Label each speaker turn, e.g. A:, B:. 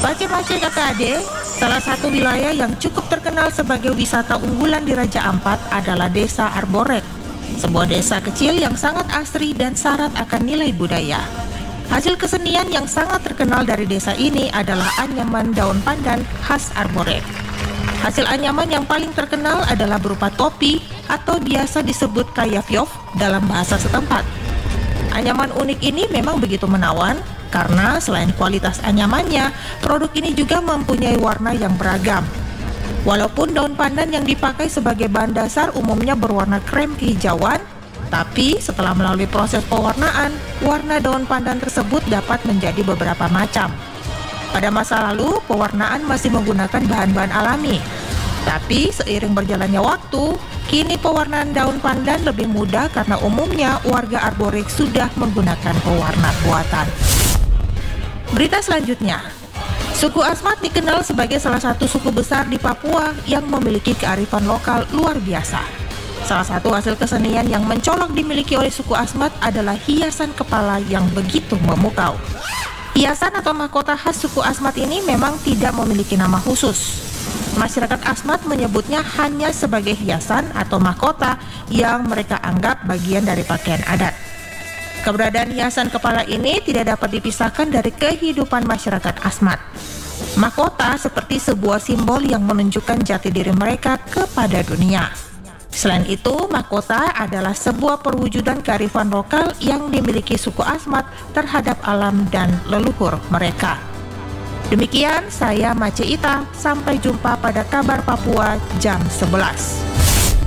A: Pace-Pace KKD, salah satu wilayah yang cukup terkenal sebagai wisata unggulan di Raja Ampat adalah Desa Arborek, sebuah desa kecil yang sangat asri dan syarat akan nilai budaya. Hasil kesenian yang sangat terkenal dari desa ini adalah anyaman daun pandan khas Arborek. Hasil anyaman yang paling terkenal adalah berupa topi atau biasa disebut kayafyof dalam bahasa setempat. Anyaman unik ini memang begitu menawan karena selain kualitas anyamannya, produk ini juga mempunyai warna yang beragam. Walaupun daun pandan yang dipakai sebagai bahan dasar umumnya berwarna krem kehijauan, tapi setelah melalui proses pewarnaan, warna daun pandan tersebut dapat menjadi beberapa macam. Pada masa lalu, pewarnaan masih menggunakan bahan-bahan alami. Tapi seiring berjalannya waktu, kini pewarnaan daun pandan lebih mudah karena umumnya warga Arborek sudah menggunakan pewarna buatan. Berita selanjutnya, suku Asmat dikenal sebagai salah satu suku besar di Papua yang memiliki kearifan lokal luar biasa. Salah satu hasil kesenian yang mencolok dimiliki oleh suku Asmat adalah hiasan kepala yang begitu memukau. Hiasan atau mahkota khas suku Asmat ini memang tidak memiliki nama khusus. Masyarakat Asmat menyebutnya hanya sebagai hiasan atau mahkota yang mereka anggap bagian dari pakaian adat. Keberadaan hiasan kepala ini tidak dapat dipisahkan dari kehidupan masyarakat Asmat. Mahkota seperti sebuah simbol yang menunjukkan jati diri mereka kepada dunia. Selain itu, mahkota adalah sebuah perwujudan kearifan lokal yang dimiliki suku Asmat terhadap alam dan leluhur mereka. Demikian saya Mace Ita, sampai jumpa pada kabar Papua jam 11.